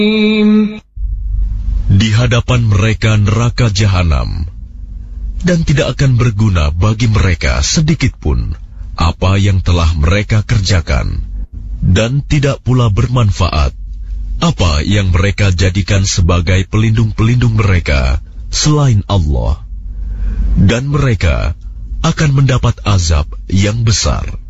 Di hadapan mereka neraka jahanam, dan tidak akan berguna bagi mereka sedikit pun apa yang telah mereka kerjakan, dan tidak pula bermanfaat apa yang mereka jadikan sebagai pelindung-pelindung mereka selain Allah, dan mereka akan mendapat azab yang besar.